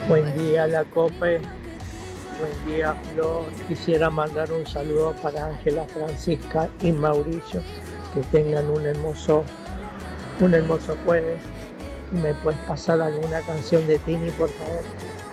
Buen día, la COPE. Buen día, Flor. Quisiera mandar un saludo para Ángela, Francisca y Mauricio. Que tengan un hermoso jueves. ¿Me puedes pasar alguna canción de Tini, por favor?